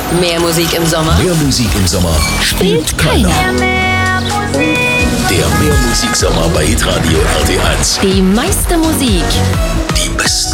Mehr Musik im Sommer Mehr Musik im Sommer spielt keiner. Der Mehrmusiksommer bei Hitradio RT1. Die meiste Musik Die besten